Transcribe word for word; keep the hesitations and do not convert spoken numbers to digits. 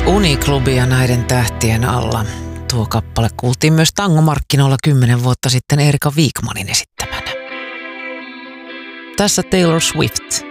Uniklubia näiden tähtien alla. Tuo kappale kuultiin myös tangomarkkinoilla kymmenen vuotta sitten Erika Wigmanin esittämänä. Tässä Taylor Swift.